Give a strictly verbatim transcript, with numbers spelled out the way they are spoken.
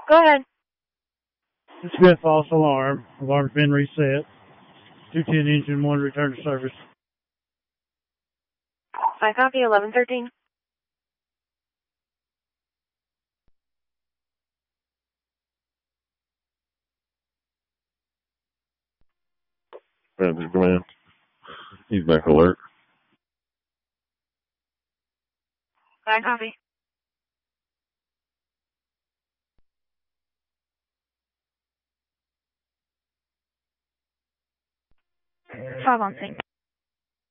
Go ahead. It's been false alarm. Alarm's been reset. two ten engine one, return to service. I copy eleven thirteen. Panzer Command. He's back alert. I copy. Five on sync.